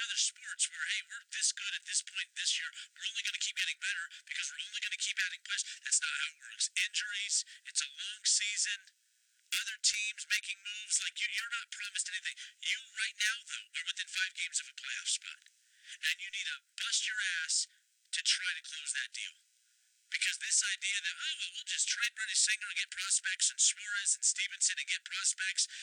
other sports where, hey, we're this good at this point this year. We're only going to keep getting better because we're only going to keep adding players. That's not how it works. Injuries. It's a long season. Other teams making moves. Like you're not promised anything. You right now though are within 5 games of a playoff spot, and you need to bust your ass to try to close that deal. Because this idea that, oh, well, we'll just trade Brady Singer and get prospects and Suarez and Stevenson and get prospects,